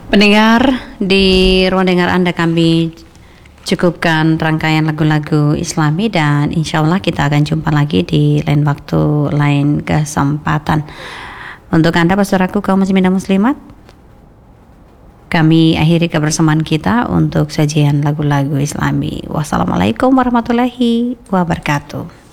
Pendengar, di ruang dengar Anda kami cukupkan rangkaian lagu-lagu Islami dan insya Allah kita akan jumpa lagi di lain waktu, lain kesempatan. Untuk Anda saudaraku kaum muslimin dan muslimat, kami akhiri kebersamaan kita untuk sajian lagu-lagu Islami. Wassalamualaikum warahmatullahi wabarakatuh.